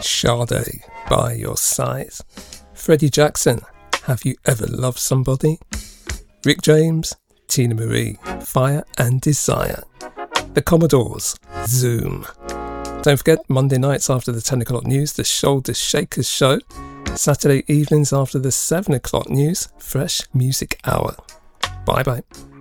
Sade by your side. Freddie Jackson, Have You Ever Loved Somebody? Rick James, Tina Marie, Fire and Desire. The Commodores, Zoom. Don't forget, Monday nights after the 10 o'clock news, the Shoulder Shakers Show. Saturday evenings after the 7 o'clock news, Fresh Music Hour. Bye bye.